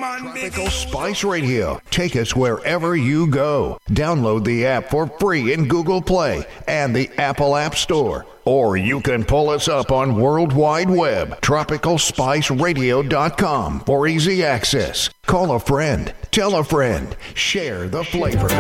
Tropical Spice Radio. Take us wherever you go. Download the app for free in Google Play and the Apple App Store. Or you can pull us up on World Wide Web, tropicalspiceradio.com for easy access. Call a friend, tell a friend, share the flavor.